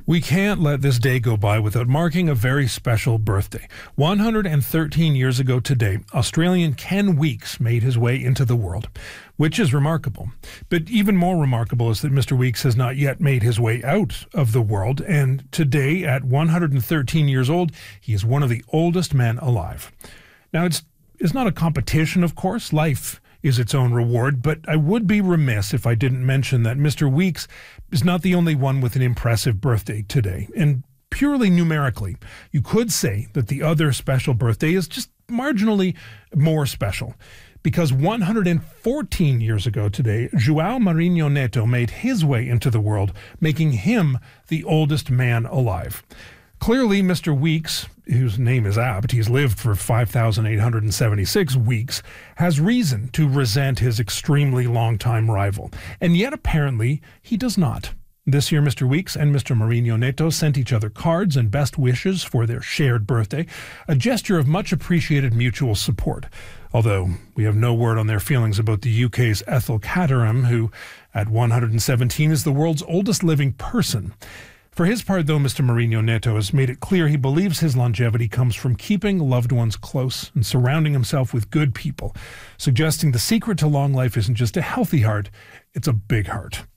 We can't let this day go by without marking a very special birthday. 113 years ago today, Australian Ken Weeks made his way into the world, which is remarkable. But even more remarkable is that Mr. Weeks has not yet made his way out of the world, and today, at 113 years old, he is one of the oldest men alive. Now, it's not a competition, of course. Life is its own reward, but I would be remiss if I didn't mention that Mr. Weeks is not the only one with an impressive birthday today. And purely numerically, you could say that the other special birthday is just marginally more special. Because 114 years ago today, João Marinho Neto made his way into the world, making him the oldest man alive. Clearly, Mr. Weeks, whose name is apt, he's lived for 5,876 weeks, has reason to resent his extremely long-time rival. And yet, apparently, he does not. This year, Mr. Weeks and Mr. Marinho Neto sent each other cards and best wishes for their shared birthday, a gesture of much appreciated mutual support. Although we have no word on their feelings about the UK's Ethel Caterham, who, at 117, is the world's oldest living person. For his part, though, Mr. Marinho Neto has made it clear he believes his longevity comes from keeping loved ones close and surrounding himself with good people, suggesting the secret to long life isn't just a healthy heart, it's a big heart.